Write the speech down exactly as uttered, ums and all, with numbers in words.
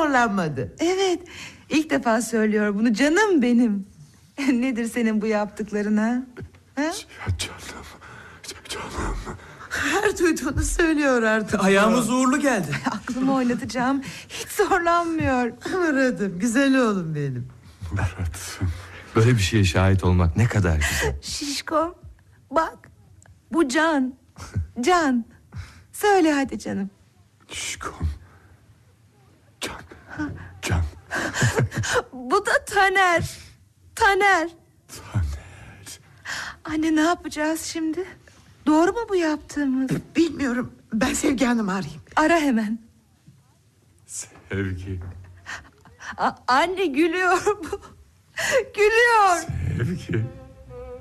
zorlanmadı. Evet, ilk defa söylüyor bunu canım benim. Nedir senin bu yaptıklarına? Ha? Ya canım, canım. Her duyduğunu söylüyor artık. Ayağımız uğurlu geldi. Aklımı oynatacağım, hiç zorlanmıyor. Murat'ım, güzel oğlum benim. Murat'ım. Böyle bir şeye şahit olmak ne kadar güzel. Şişko, bak, bu Can. Can, söyle hadi canım. Şişkom. Can. Can. Bu da Taner. Taner. Taner. Anne, ne yapacağız şimdi? Doğru mu bu yaptığımız? Bilmiyorum, ben Sevgi Hanım'ı arayayım. Ara hemen. Sevgi. A- anne, gülüyor bu. Gülüyor. Sevgi.